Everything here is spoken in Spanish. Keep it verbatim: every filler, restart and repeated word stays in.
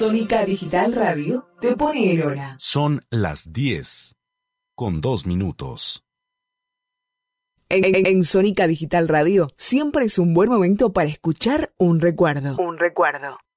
Sónica Digital Radio te pone el hora. Son las diez con dos minutos. En, en, en Sónica Digital Radio siempre es un buen momento para escuchar un recuerdo. Un recuerdo.